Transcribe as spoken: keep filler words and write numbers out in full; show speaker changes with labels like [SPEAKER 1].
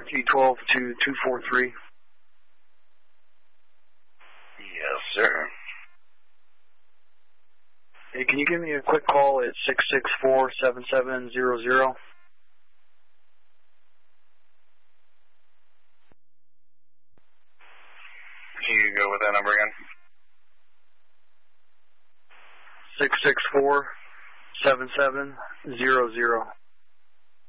[SPEAKER 1] T twelve to two four three.
[SPEAKER 2] Yes, sir.
[SPEAKER 1] Hey, can you give me a quick call at six six four, seven seven zero zero?
[SPEAKER 2] Can you go with that number again?
[SPEAKER 1] six six four, seven seven zero zero.